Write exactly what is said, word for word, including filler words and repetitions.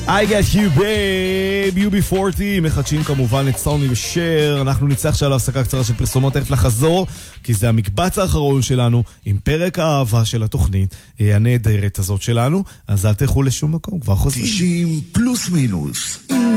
I got you babe, U B ארבעים, מחדשים כמובן את סוני ושר. אנחנו נצא עכשיו להפסקה קצרה של פרסומות, תכף לחזור, כי זה המקבץ האחרון שלנו עם פרק האהבה של התוכנית הנהדרת הזאת שלנו, אז אל תלכו לשום מקום, כבר חוזרים. תשעים פלוס מינוס